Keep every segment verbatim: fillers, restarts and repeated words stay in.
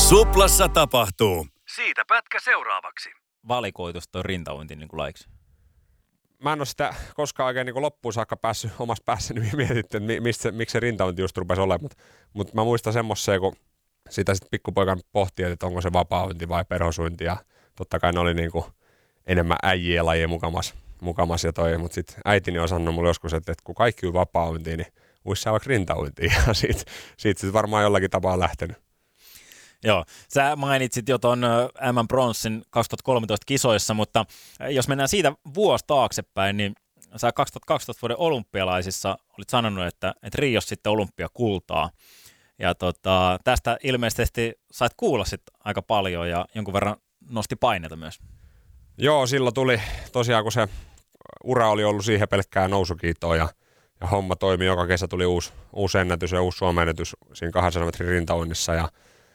Suplassa tapahtuu. Siitä pätkä seuraavaksi. Valikoitus toi rintauinti niin kuin laiksi? Mä en ole sitä koskaan oikein niin kuin loppuun saakka päässyt omassa päässäni mietitty, että mistä, miksi se rintauinti just rupesi olemaan, mutta, mutta mä muistan semmoiseen, kun sitä sitten pikkupoikan pohti, että onko se vapaa-uinti vai perhosuinti, ja totta kai ne oli niin kuin enemmän äijien lajia mukamas, mukamas ja toi, mutta sitten äitini on sanonut mulle joskus, että, että kun kaikki on vapaa-uintiin, niin uisi sä vaikka rintauintiin, ja siitä, siitä sitten varmaan jollakin tapaa lähtenyt. Joo, sä mainitsit jo ton M M-bronssin kaksituhattakolmetoista kisoissa, mutta jos mennään siitä vuosi taaksepäin, niin sä kaksituhattakaksitoista vuoden olympialaisissa olit sanonut, että, että Rios sitten olympiakultaa. Ja tota, tästä ilmeisesti sait kuulla sitten aika paljon ja jonkun verran nosti paineita myös. Joo, silloin tuli tosiaan, kun se ura oli ollut siihen pelkkää nousukiitoa ja, ja homma toimi. Joka kesä tuli uusi, uusi ennätys ja uusi Suomen ennätys siinä kahdensadan metrin rintauinnissa ja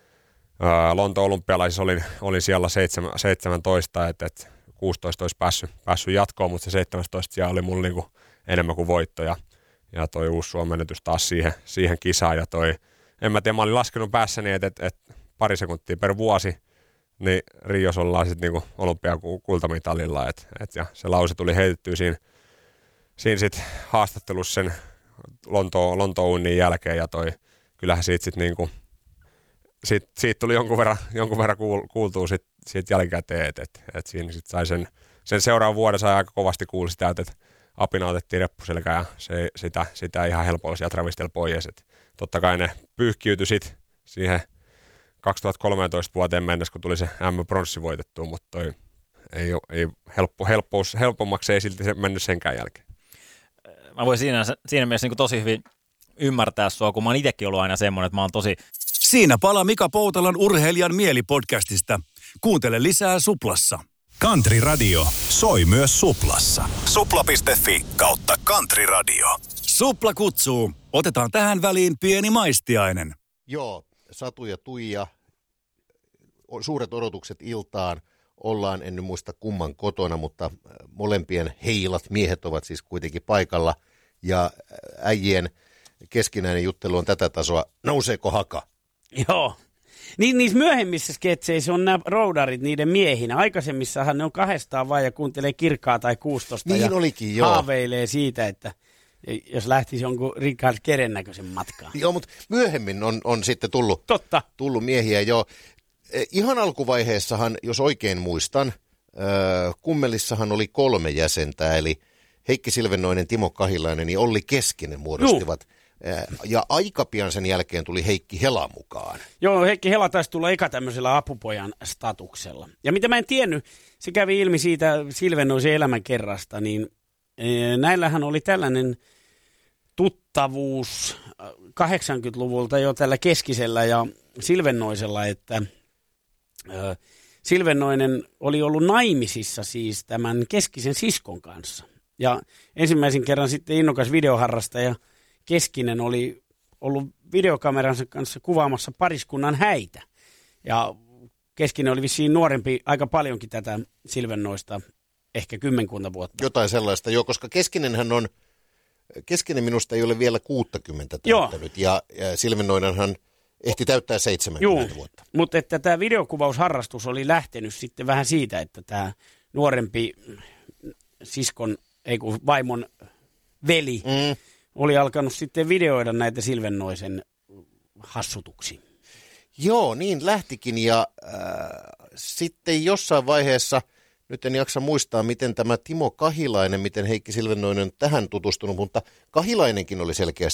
Lontoon olympialaisissa olin, olin siellä seitsemäntoista, että et kuusitoista olisi päässyt, päässyt jatkoon, mutta se seitsemäntoista siellä oli mulla niinku enemmän kuin voitto ja, ja toi uusi suomennetys taas siihen, siihen kisaan ja toi, en mä tiedä, mä olin laskenut päässäni, että et, et pari sekuntia per vuosi, niin Rios ollaan sitten niinku olympiakultamitalilla, et, et, ja se lause tuli heitettyä siinä, siinä sitten haastattelussa sen Lontoon, Lontoon unnin jälkeen ja toi, kyllähän siitä sitten niinku Siitä, siitä tuli jonkun verran, jonkun verran kuultua sit, siitä jälkikäteen, että et, et siinä sit sai sen, sen seuraavan vuoden sai aika kovasti kuulla sitä, että et apina otettiin reppuselkään ja se, sitä, sitä ihan helpolla sieltä ravisteli pois. Et totta kai ne pyyhkiytyi sit siihen kaksituhattakolmetoista vuoteen mennessä, kun tuli se M-bronssi voitettua, mutta toi ei, ei helppo, helppous, helpommaksi ei silti se mennyt senkään jälkeen. Mä voin siinä, siinä mielessä niin tosi hyvin ymmärtää sua, kun mä oon itsekin ollut aina semmoinen, että mä oon tosi... Siinä pala Mika Poutalan urheilijan mielipodcastista. Kuuntele lisää Suplassa. Country Radio soi myös Suplassa. Supla piste fi kautta Country Radio. Supla kutsuu. Otetaan tähän väliin pieni maistiainen. Joo, Satu ja Tuija, suuret odotukset iltaan. Ollaan, en nyt muista kumman kotona, mutta molempien heilat miehet ovat siis kuitenkin paikalla. Ja äijien keskinäinen juttelu on tätä tasoa. Nouseeko haka? Joo. Niin, niissä myöhemmissä sketseissä on nämä roudarit niiden miehinä. Aikaisemmissahan ne on kahdestaan vaan ja kuuntelee Kirkkaa tai Kuustosta niin ja olikin, joo. haaveilee siitä, että jos lähtisi jonkun Richard Keren näköisen matkaan. Joo, mutta myöhemmin on, on sitten tullut, Totta. tullut miehiä jo. Ihan alkuvaiheessahan, jos oikein muistan, äh, Kummelissahan oli kolme jäsentä, eli Heikki Silvennoinen, Timo Kahilainen ja Olli Keskinen muodostivat. Juh. Ja aika pian sen jälkeen tuli Heikki Hela mukaan. Joo, Heikki Hela taisi tulla eka tämmöisellä apupojan statuksella. Ja mitä mä en tiennyt, se kävi ilmi siitä Silvennoisen elämänkerrasta, niin e, näillähän oli tällainen tuttavuus kahdeksankymmentäluvulta jo tällä Keskisellä ja Silvennoisella, että e, Silvennoinen oli ollut naimisissa siis tämän Keskisen siskon kanssa. Ja ensimmäisen kerran sitten innokas videoharrastaja Keskinen oli ollut videokameransa kanssa kuvaamassa pariskunnan häitä. Ja Keskinen oli vissiin nuorempi aika paljonkin tätä Silvennoista, ehkä kymmenkunta vuotta. Jotain sellaista, joo, koska Keskinenhän on, Keskinen minusta ei ole vielä kuusikymmentä täyttänyt, ja, ja Silvennoinenhan ehti täyttää seitsemänkymmentä joo, vuotta. Mutta että tämä videokuvausharrastus oli lähtenyt sitten vähän siitä, että tämä nuorempi siskon, ei kun vaimon veli, mm. oli alkanut sitten videoida näitä Silvennoisen hassutuksia. Joo, niin lähtikin ja äh, sitten jossain vaiheessa, nyt en jaksa muistaa, miten tämä Timo Kahilainen, miten Heikki Silvennoinen on tähän tutustunut, mutta Kahilainenkin oli selkeästi